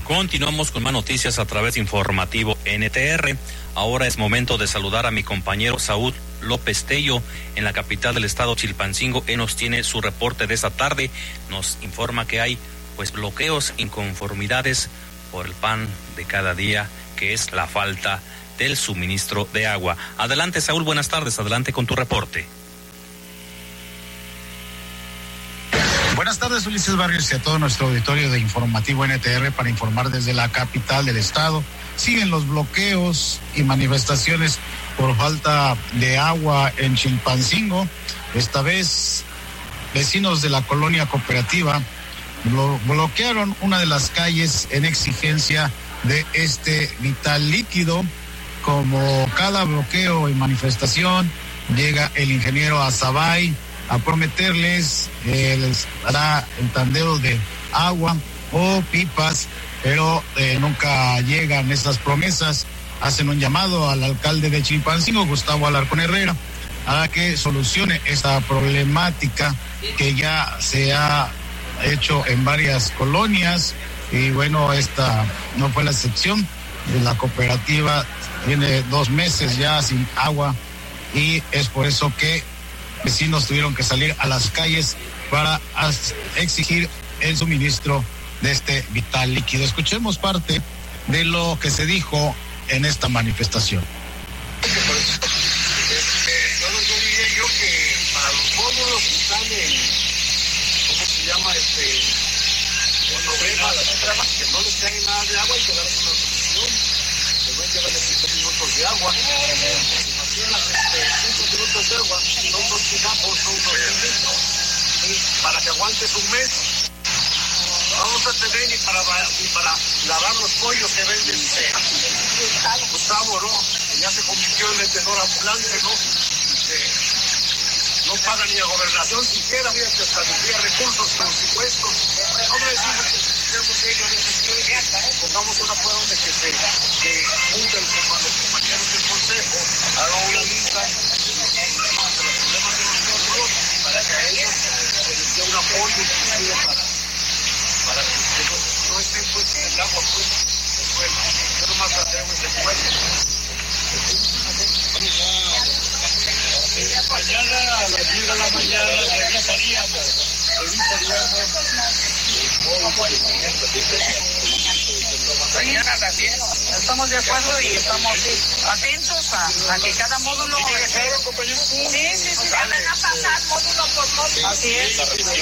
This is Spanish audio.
Continuamos con más noticias a través de Informativo NTR. Ahora es momento de saludar a mi compañero Saúl López Tello en la capital del estado, Chilpancingo. Él nos tiene su reporte de esta tarde. Nos informa que hay bloqueos, inconformidades por el pan de cada día, que es la falta del suministro de agua. Adelante, Saúl, buenas tardes. Adelante con tu reporte. Buenas tardes, Ulises Barrios, y a todo nuestro auditorio de Informativo NTR para informar desde la capital del estado. Siguen los bloqueos y manifestaciones por falta de agua en Chilpancingo. Esta vez, vecinos de la colonia cooperativa bloquearon una de las calles en exigencia de este vital líquido. Como cada bloqueo y manifestación, llega el ingeniero Azabay a prometerles les dará el tandeo de agua o pipas, pero nunca llegan esas promesas. Hacen un llamado al alcalde de Chilpancingo, Gustavo Alarcón Herrera, a que solucione esta problemática que ya se ha hecho en varias colonias, y bueno, esta no fue la excepción. De la cooperativa tiene 2 meses ya sin agua, y es por eso que vecinos tuvieron que salir a las calles para exigir el suministro de este vital líquido. Escuchemos parte de lo que se dijo en esta manifestación. Yo diría yo que para los módulos que están en, ¿cómo se llama? Que no les cae nada de agua y que darles una solución. Les voy a llevarles 5 minutos de agua. Imagínate, 5 minutos de agua, son 2 tiramos, son 2 litros. Para que aguantes un mes. Vamos a tener ni para lavar los pollos que venden Gustavo, ¿no? Que ya se convirtió en vendedor ambulante, ¿no? No paga ni a gobernación siquiera, fíjate, hasta tendría recursos por supuesto. ¿Cómo decimos que tenemos que ir a pongamos una prueba de que junten con los compañeros del consejo, hagan una lista de los problemas de nosotros para que a ellos se les dé un apoyo inclusive para que no estén pues en el agua pues después. Yo nomás hacemos ese puente. Mañana a las 10 de la mañana revisaríamos. Mañana a las 10. Estamos de acuerdo y estamos atentos a que cada módulo... Sí, van a pasar módulo por módulo. Así es.